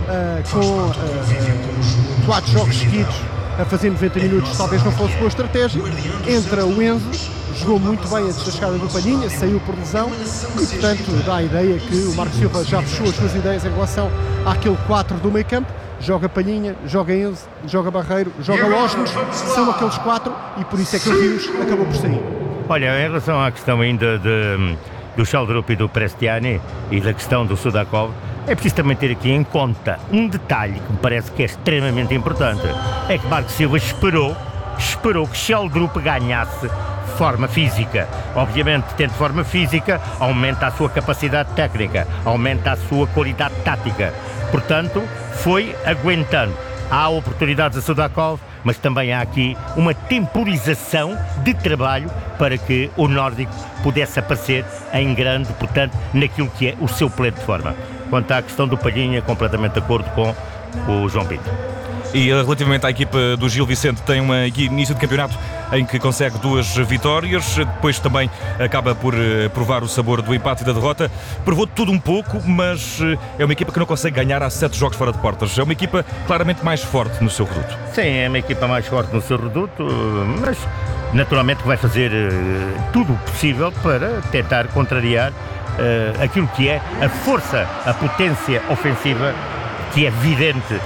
com 4 jogos seguidos a fazer 90 minutos, talvez não fosse boa estratégia. Entra o Enzo, jogou muito bem antes da chegada do Palhinha, saiu por lesão e, portanto, dá a ideia que o Marco Silva já fechou as suas ideias em relação àquele 4 do meio campo. Joga Palhinha, joga Enzo, joga Barreiro, joga Lógenes, são aqueles 4 e por isso é que o vírus acabou por sair. Olha, em relação à questão ainda do Sheldrup e do Prestiani e da questão do Sudakov, é preciso também ter aqui em conta um detalhe que me parece que é extremamente importante. É que Marco Silva esperou que Sheldrup ganhasse forma física. Obviamente, tendo forma física, aumenta a sua capacidade técnica, aumenta a sua qualidade tática. Portanto, foi aguentando. Há oportunidades a Sudakov, mas também há aqui uma temporização de trabalho para que o nórdico pudesse aparecer em grande, portanto, naquilo que é o seu pleno de forma. Quanto à questão do Palhinha, completamente de acordo com o João Pinto. E relativamente à equipa do Gil Vicente, tem um início de campeonato em que consegue 2 vitórias, depois também acaba por provar o sabor do empate e da derrota. Provou tudo um pouco, mas é uma equipa que não consegue ganhar há 7 jogos fora de portas. É uma equipa claramente mais forte no seu reduto. Sim, é uma equipa mais forte no seu reduto, mas naturalmente que vai fazer tudo o possível para tentar contrariar aquilo que é a força, a potência ofensiva que é evidente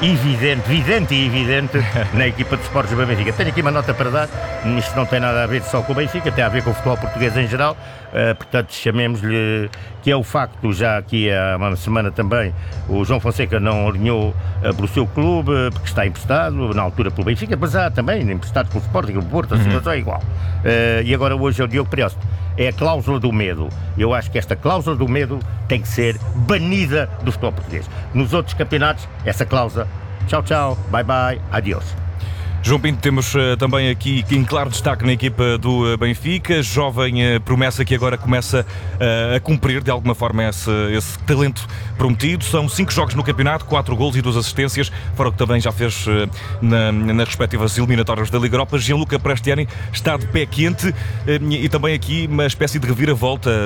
na equipa de Sporting do Benfica. Tenho aqui uma nota para dar, isto não tem nada a ver só com o Benfica, tem a ver com o futebol português em geral, portanto chamemos-lhe que é o facto, já aqui há uma semana também, o João Fonseca não alinhou pelo seu clube, porque está emprestado, na altura pelo Benfica, mas há também emprestado pelo Sporting, pelo Porto, a situação é igual. E agora hoje é o Diogo Prioste. É a cláusula do medo. Eu acho que esta cláusula do medo tem que ser banida do futebol português. Nos outros campeonatos, essa cláusula, tchau, tchau, bye, bye, adiós. João Pinto, temos também aqui em claro destaque na equipa do Benfica, jovem promessa que agora começa a cumprir de alguma forma esse talento prometido. São 5 jogos no campeonato, 4 golos e 2 assistências, fora o que também já fez nas respectivas eliminatórias da Liga Europa. Gianluca Prestiani está de pé quente e também aqui uma espécie de reviravolta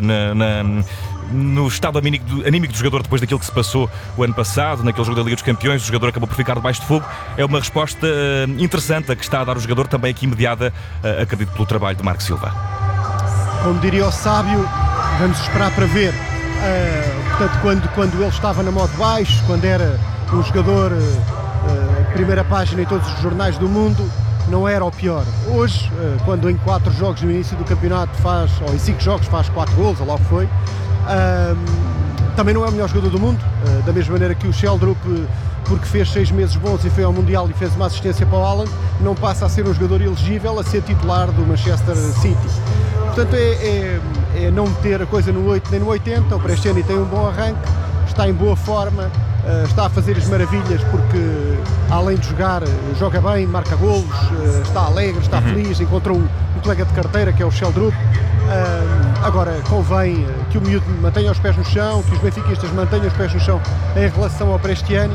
no estado anímico do jogador depois daquilo que se passou o ano passado, naquele jogo da Liga dos Campeões. O jogador acabou por ficar debaixo de fogo. É uma resposta interessante a que está a dar o jogador, também aqui mediada, acredito, pelo trabalho de Marco Silva. Como diria o sábio, vamos esperar para ver. Portanto, quando ele estava na modo baixo, quando era um jogador primeira página em todos os jornais do mundo, não era o pior. Hoje, quando em 4 jogos no início do campeonato ou em 5 jogos faz 4 golos, ou lá o que foi, também não é o melhor jogador do mundo, da mesma maneira que o Sheldrup, porque fez 6 meses bons e foi ao Mundial e fez uma assistência para o Haaland, não passa a ser um jogador elegível a ser titular do Manchester City. Portanto, é não ter a coisa no 8 nem no 80. O Prestiani tem um bom arranque, está em boa forma, está a fazer as maravilhas porque, além de jogar, joga bem, marca golos, está alegre, está feliz, encontrou um colega de carteira que é o Sheldrup. Agora convém que o miúdo mantenha os pés no chão, que os benfiquistas mantenham os pés no chão em relação ao Prestiani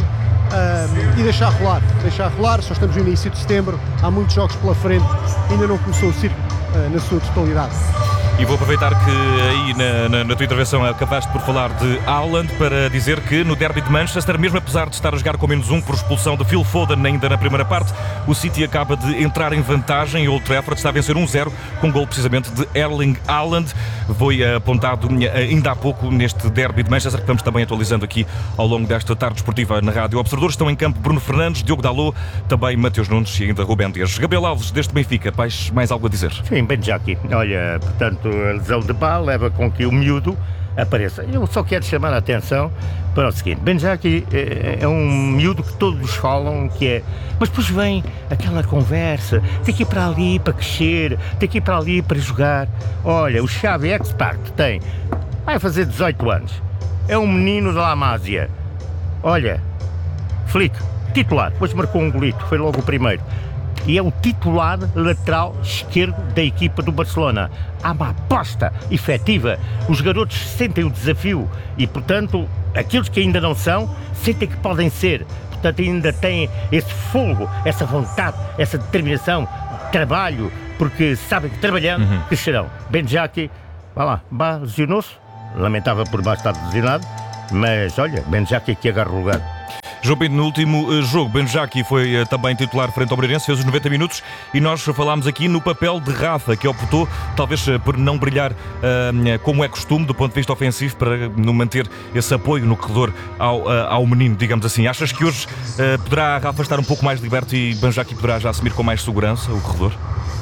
e deixar rolar. Só estamos no início de setembro, há muitos jogos pela frente, ainda não começou o circo na sua totalidade. E vou aproveitar que aí na tua intervenção acabaste por falar de Haaland para dizer que no derby de Manchester, mesmo apesar de estar a jogar com -1 por expulsão de Phil Foden ainda na primeira parte, o City acaba de entrar em vantagem. Old Trafford está a vencer 1-0 com um gol precisamente de Erling Haaland. Foi apontado ainda há pouco neste derby de Manchester, que estamos também atualizando aqui ao longo desta tarde esportiva na Rádio Observador. Estão em campo Bruno Fernandes, Diogo Dalot, também Mateus Nunes e ainda Rubén Dias. Gabriel Alves, deste Benfica, mais algo a dizer? Sim, bem já aqui. Olha, portanto, a lesão de Bale leva com que o miúdo apareça. Eu só quero chamar a atenção para o seguinte: Benjaki é um miúdo que todos falam que é, mas depois vem aquela conversa, tem que ir para ali para crescer, tem que ir para ali para jogar. Olha, o Xavi Expert vai fazer 18 anos, é um menino da Lamásia. Olha, Flick, titular, depois marcou um golito, foi logo o primeiro. E é o titular lateral esquerdo da equipa do Barcelona. Há uma aposta efetiva. Os jogadores sentem o desafio e, portanto, aqueles que ainda não são, sentem que podem ser. Portanto, ainda têm esse fogo, essa vontade, essa determinação, trabalho, porque sabem que trabalhando crescerão. Benjaki, lesionou-se. Lamentava por baixo estar lesionado, mas olha, Benjaki que agarra o lugar. João Pinto, no último jogo, Benjaki foi também titular frente ao Moreirense, fez os 90 minutos e nós falámos aqui no papel de Rafa, que optou, talvez por não brilhar como é costume, do ponto de vista ofensivo, para não manter esse apoio no corredor ao menino, digamos assim. Achas que hoje poderá Rafa estar um pouco mais liberto e Benjaki poderá já assumir com mais segurança o corredor?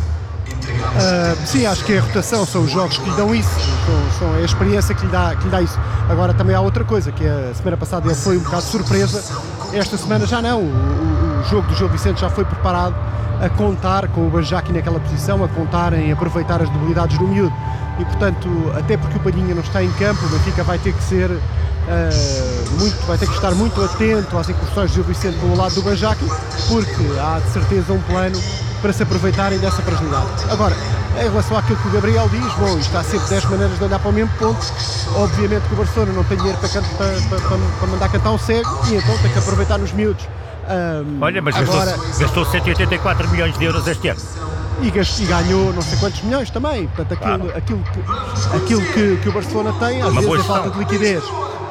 Sim, acho que a rotação são os jogos que lhe dão isso, são a experiência que lhe dá isso. Agora também há outra coisa, que a semana passada ele foi um bocado de surpresa, esta semana já não. O jogo do Gil Vicente já foi preparado a contar com o Benjaki naquela posição, a contar em aproveitar as debilidades do miúdo. E portanto, até porque o Palhinha não está em campo, o Benfica vai ter que ser vai ter que estar muito atento às incursões do Gil Vicente pelo lado do Benjaki, porque há de certeza um plano para se aproveitarem dessa fragilidade. Agora, em relação àquilo que o Gabriel diz, bom, isto há sempre 10 maneiras de olhar para o mesmo ponto. Obviamente que o Barcelona não tem dinheiro para mandar cantar um cego e então tem que aproveitar nos miúdos. Olha, mas agora, gastou 184 milhões de euros este ano. E ganhou não sei quantos milhões também. Portanto, aquilo que o Barcelona tem, às vezes é falta de liquidez.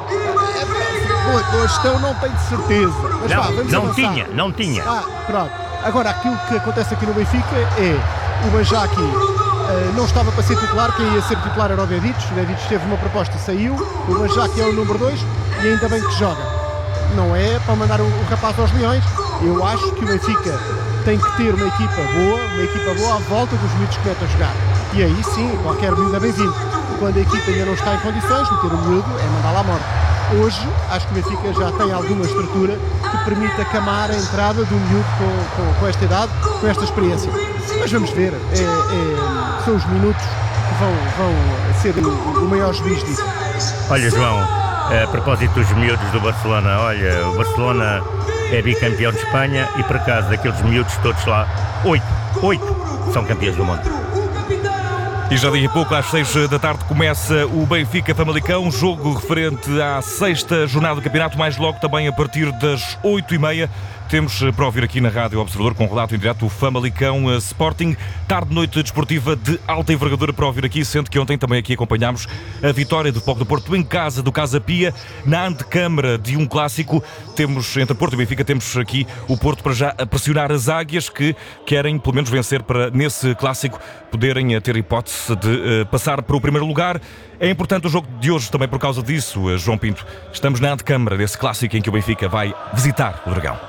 A gestão não tem de certeza. Mas não tinha. Pronto. Agora, aquilo que acontece aqui no Benfica é o Benjaki não estava para ser titular, quem ia ser titular era o Deditos. O Deditos teve uma proposta e saiu. O Benjaki é o número 2 e ainda bem que joga. Não é para mandar o rapaz aos leões. Eu acho que o Benfica tem que ter uma equipa boa à volta dos miúdos que metem a jogar. E aí sim, qualquer miúdo é bem-vindo. Quando a equipa ainda não está em condições, meter o miúdo é mandá-la à morte. Hoje, acho que o Benfica já tem alguma estrutura que permite acamar a entrada do miúdo com esta idade, com esta experiência. Mas vamos ver, são os minutos que vão ser o maior juiz disso. Olha, João, a propósito dos miúdos do Barcelona, olha, o Barcelona é bicampeão de Espanha e por acaso daqueles miúdos todos lá, 8 são campeões do mundo. E já daqui a pouco, às 6 da tarde, começa o Benfica Famalicão, jogo referente à 6ª jornada do campeonato, mais logo também a partir das 8h30. Temos para ouvir aqui na Rádio Observador, com relato em direto, o Famalicão Sporting. Tarde-noite desportiva de alta envergadura para ouvir aqui, sendo que ontem também aqui acompanhámos a vitória do Foco do Porto em casa, do Casa Pia, na antecâmara de um clássico. Temos, entre Porto e Benfica, temos aqui o Porto para já a pressionar as águias que querem, pelo menos, vencer para, nesse clássico, poderem ter hipótese de passar para o primeiro lugar. É importante o jogo de hoje também por causa disso, João Pinto. Estamos na antecâmara desse clássico em que o Benfica vai visitar o Dragão.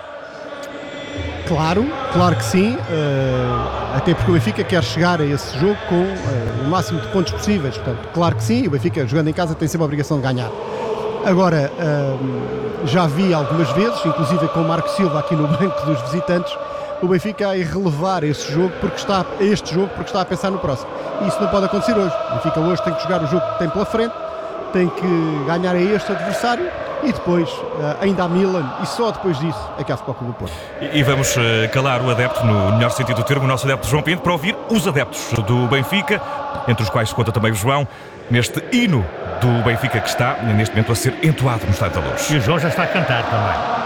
Claro que sim, até porque o Benfica quer chegar a esse jogo com o máximo de pontos possíveis, portanto, claro que sim, o Benfica jogando em casa tem sempre a obrigação de ganhar. Agora, já vi algumas vezes, inclusive com o Marco Silva aqui no banco dos visitantes, o Benfica a relevar este jogo porque está a pensar no próximo. E isso não pode acontecer hoje. O Benfica hoje tem que jogar o jogo que tem pela frente, tem que ganhar a este adversário e depois ainda há Milan e só depois disso é que há Futebol Clube do Porto. E vamos calar o adepto, no melhor sentido do termo, o nosso adepto João Pinto, para ouvir os adeptos do Benfica, entre os quais se conta também o João, neste hino do Benfica que está neste momento a ser entoado no Estádio da Luz. E o João já está a cantar também.